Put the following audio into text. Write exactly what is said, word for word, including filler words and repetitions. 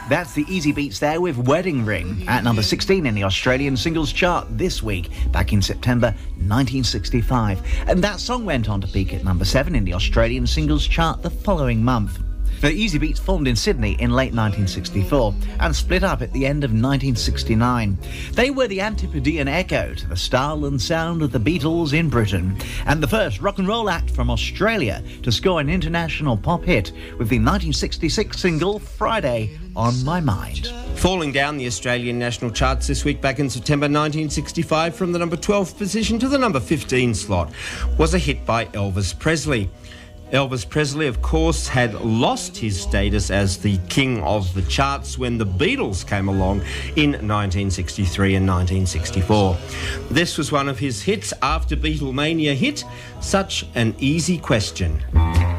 That's the Easy Beats there with Wedding Ring at number sixteen in the Australian singles chart this week, back in September nineteen sixty-five. And that song went on to peak at number seven in the Australian singles chart the following month. The Easy Beats formed in Sydney in late nineteen sixty-four and split up at the end of nineteen sixty-nine. They were the Antipodean echo to the style and sound of the Beatles in Britain, and the first rock and roll act from Australia to score an international pop hit with the nineteen sixty-six single Friday on My Mind. Falling down the Australian national charts this week back in September nineteen sixty-five from the number twelve position to the number fifteen slot was a hit by Elvis Presley. Elvis Presley, of course, had lost his status as the king of the charts when the Beatles came along in nineteen sixty-three and nineteen sixty-four. This was one of his hits after Beatlemania hit Such an Easy Question.